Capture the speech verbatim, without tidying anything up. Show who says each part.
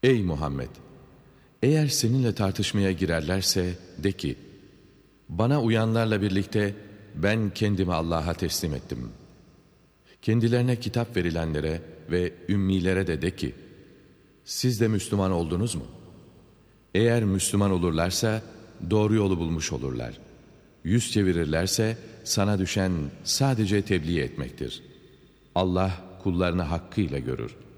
Speaker 1: Ey Muhammed! Eğer seninle tartışmaya girerlerse de ki, bana uyanlarla birlikte ben kendimi Allah'a teslim ettim. Kendilerine kitap verilenlere ve ümmilere de de ki, siz de Müslüman oldunuz mu? Eğer Müslüman olurlarsa doğru yolu bulmuş olurlar. Yüz çevirirlerse sana düşen sadece tebliğ etmektir. Allah kullarını hakkıyla görür.